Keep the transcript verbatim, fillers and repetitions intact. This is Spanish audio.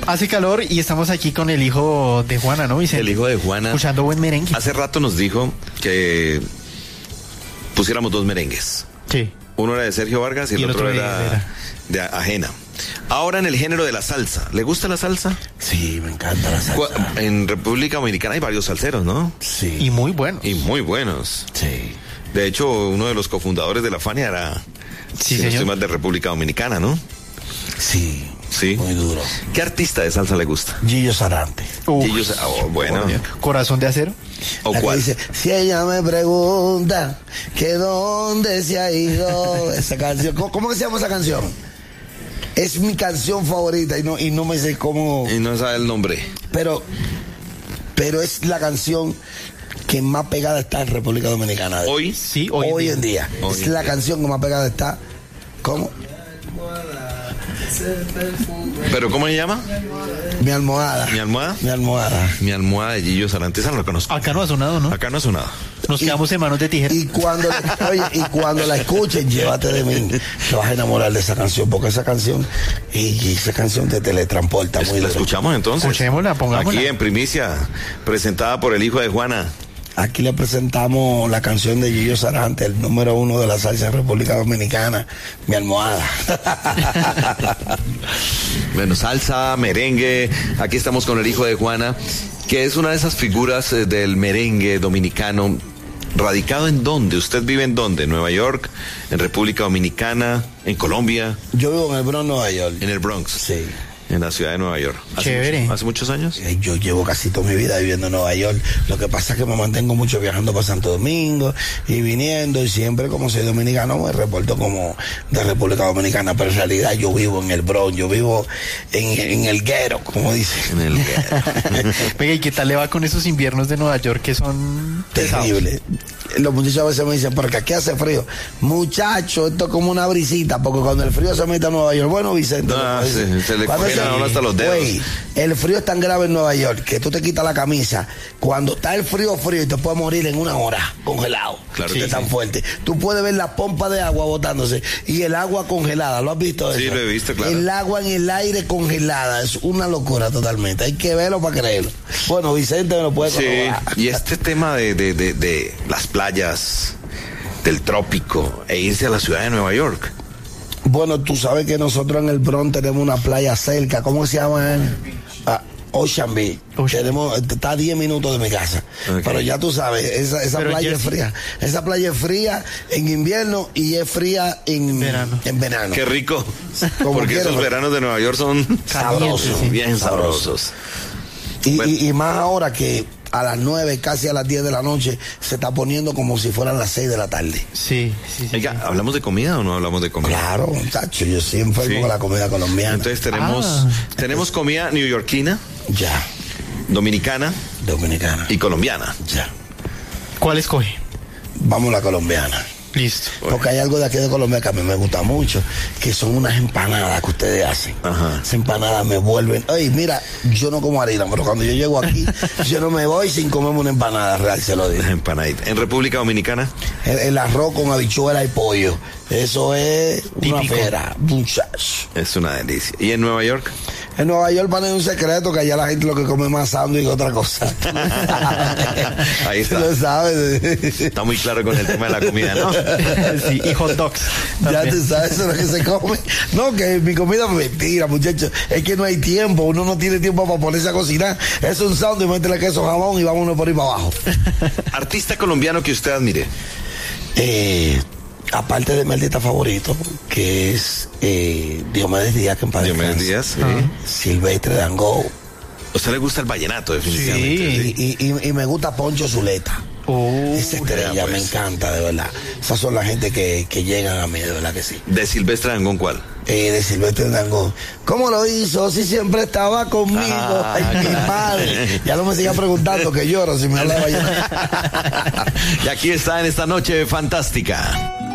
Hace calor y estamos aquí con el hijo de Juana, ¿no, Vicente? El hijo de Juana. Escuchando buen merengue. Hace rato nos dijo que pusiéramos dos merengues. Sí. Uno era de Sergio Vargas y, y el, el otro, otro era, era de Ajena. Ahora en el género de la salsa. ¿Le gusta la salsa? Sí, me encanta la salsa. En República Dominicana hay varios salseros, ¿no? Sí. Y muy buenos. Y muy buenos. Sí. De hecho, uno de los cofundadores de la Fania era... Sí, si señor. no estoy mal, de República Dominicana, ¿no? Sí. Sí. Muy duro. ¿Qué artista de salsa le gusta? Gillo Sarante. Uf, Gillo, oh, bueno. ¿Corazón de acero? ¿O la cuál? Dice, si ella me pregunta que dónde se ha ido esa canción. ¿Cómo, cómo que se llama esa canción? Es mi canción favorita y no, y no me sé cómo. Y no sabe el nombre. Pero, pero es la canción que más pegada está en República Dominicana. ¿Hoy? Sí, hoy, hoy en día. Hoy es en la día. canción que más pegada está. ¿Cómo? ¿Pero cómo se llama? Mi almohada. ¿Mi almohada? Mi almohada. Mi almohada de Gillo Sarante, esa no la conozco. Acá no ha sonado, ¿no? Acá no ha sonado. Nos Y- quedamos en manos de tijera. Y cuando, la, oye, y cuando la escuchen, llévate de mí, te vas a enamorar de esa canción, porque esa canción, y, y esa canción te teletransporta muy ¿La lejos. escuchamos entonces? Escuchémosla, pongámosla. Aquí en primicia, presentada por el hijo de Juana. Aquí le presentamos la canción de Gillo Sarante, el número uno de la salsa en República Dominicana, Mi almohada. Bueno, salsa, merengue. Aquí estamos con el hijo de Juana, que es una de esas figuras eh, del merengue dominicano. ¿Radicado en dónde? ¿Usted vive en dónde? ¿En Nueva York? ¿En República Dominicana? ¿En Colombia? Yo vivo en el Bronx, Nueva York. ¿En el Bronx? Sí. En la ciudad de Nueva York. ¿Hace Chévere. mucho- ¿Hace muchos años? Eh, Yo llevo casi toda mi vida viviendo en Nueva York. Lo que pasa es que me mantengo mucho viajando para Santo Domingo y viniendo, y siempre, como soy dominicano, me reporto como de República Dominicana, pero en realidad yo vivo en el Bronx, yo vivo en, en el guero, como dicen. En el... Venga, ¿y qué tal le va con esos inviernos de Nueva York que son pesados? Terrible. Los muchachos a veces me dicen, porque aquí hace frío. Muchacho, esto es como una brisita, porque cuando el frío se mete a Nueva York, bueno, Vicente, Ah, me dice, se- se le cuando congelan a uno hasta los dedos. Güey, el frío es tan grave en Nueva York que tú te quitas la camisa. Cuando está el frío frío y te puedes morir en una hora, congelado. Claro de que tan sí. fuerte. Tú puedes ver la pompa de agua botándose y el agua congelada. ¿Lo has visto eso? Sí, lo he visto, claro. El agua en el aire congelada. Es una locura totalmente. Hay que verlo para creerlo. Bueno, Vicente me lo puede Sí, corroborar. y este tema de, de, de, de las playas del trópico e irse a la ciudad de Nueva York. Bueno, tú sabes que nosotros en el Bronx tenemos una playa cerca. ¿Cómo se llama? Ah, Ocean Beach. Ocean. Tenemos, está a diez minutos de mi casa. Okay. Pero ya tú sabes, esa, esa Pero playa ya es sí. fría. Esa playa es fría en invierno y es fría en Verano. En verano. Qué rico. Como Porque quiera, esos ¿no? veranos de Nueva York son Sabrosos. sí. bien Sabrosos. sabrosos. Y, Bueno. y, y más ahora que a las nueve, casi a las diez de la noche, se está poniendo como si fueran las seis de la tarde. Sí, sí, sí. Oiga, ¿hablamos de comida o no hablamos de comida? Claro, muchacho, yo sí enfermo Sí. con la comida colombiana. Entonces tenemos, Ah. tenemos comida neoyorquina, Ya, dominicana dominicana. y colombiana. Ya. ¿Cuál escoge? Vamos a la colombiana. Listo. Porque hay algo de aquí de Colombia que a mí me gusta mucho, que son unas empanadas que ustedes hacen. Ajá. Esas empanadas me vuelven. Oye, mira, yo no como harina, pero cuando yo llego aquí, yo no me voy sin comerme una empanada real, se lo digo. Empanadita. En República Dominicana, El, el arroz con habichuela y pollo. Eso es una Típico. fera, muchacho. es una delicia. ¿Y en Nueva York? En Nueva York van a un secreto que allá la gente lo que come es más sándwich que otra cosa. Ahí está. Lo sabes. Está muy claro con el tema de la comida, ¿no? Sí, y hot dogs. Ya también. tú sabes eso es lo que se come. No, que mi comida es mentira, muchachos. Es que no hay tiempo. Uno no tiene tiempo para ponerse a cocinar. Es un sándwich, métele queso, jamón y vámonos por ahí para abajo. Artista colombiano que usted admire. Eh, aparte de mi artista favorito, que es eh, Diomedes Díaz, que en paz Diomedes descanse. Díaz, sí. Silvestre Dangond. ¿A usted le gusta el vallenato, definitivamente? Sí. Y, y- y me gusta Poncho Zuleta. Oh, Esa estrella vea, pues. me encanta, de verdad. Esas son las gente que, que llegan a mí, de verdad que sí. De Silvestre Dangond, ¿cuál? Eh, de Silvestre Dangond. ¿Cómo lo hizo? Si siempre estaba conmigo. Ah, Ay, mi claro. madre. Ya no me siga preguntando que lloro si me habla de vallenato. Y aquí está en esta noche fantástica.